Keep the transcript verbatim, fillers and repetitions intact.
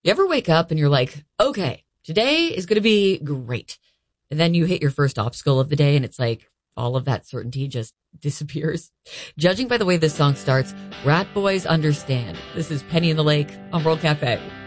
You ever wake up and you're like, okay, today is going to be great. And then you hit your first obstacle of the day and it's like all of that certainty just disappears. Judging by the way this song starts, Rat Boys understand. This is Penny in the Lake on World Cafe.